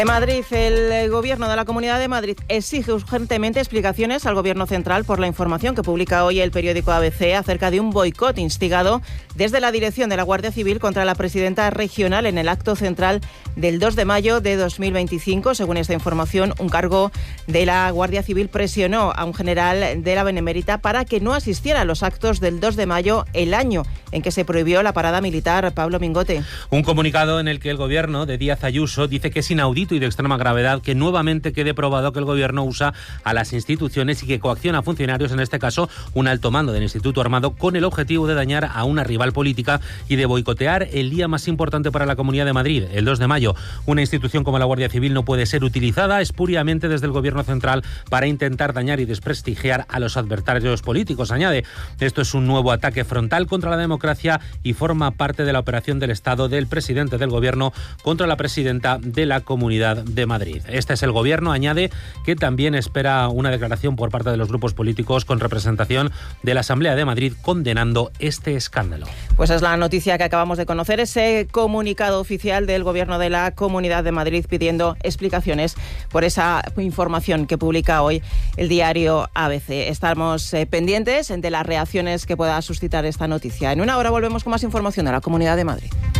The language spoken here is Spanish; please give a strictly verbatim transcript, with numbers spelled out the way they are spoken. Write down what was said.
En Madrid, el Gobierno de la Comunidad de Madrid exige urgentemente explicaciones al Gobierno central por la información que publica hoy el periódico A B C acerca de un boicot instigado desde la dirección de la Guardia Civil contra la presidenta regional en el acto central del dos de mayo de dos mil veinticinco. Según esta información, un cargo de la Guardia Civil presionó a un general de la Benemérita para que no asistiera a los actos del dos de mayo, el año en que se prohibió la parada militar. Pablo Mingote. Un comunicado en el que el Gobierno de Díaz Ayuso dice que es inaudito y de extrema gravedad que nuevamente quede probado que el Gobierno usa a las instituciones y que coacciona a funcionarios, en este caso un alto mando del Instituto Armado, con el objetivo de dañar a una rival política y de boicotear el día más importante para la Comunidad de Madrid, el dos de mayo. Una institución como la Guardia Civil no puede ser utilizada espuriamente desde el Gobierno central para intentar dañar y desprestigiar a los adversarios políticos. Añade, esto es un nuevo ataque frontal contra la democracia y forma parte de la operación del Estado del presidente del Gobierno contra la presidenta de la Comunidad de Madrid. Este es el Gobierno, añade, que también espera una declaración por parte de los grupos políticos con representación de la Asamblea de Madrid condenando este escándalo. Pues es la noticia que acabamos de conocer, ese comunicado oficial del Gobierno de la Comunidad de Madrid pidiendo explicaciones por esa información que publica hoy el diario A B C. Estamos eh, pendientes de las reacciones que pueda suscitar esta noticia. En una hora volvemos con más información de la Comunidad de Madrid.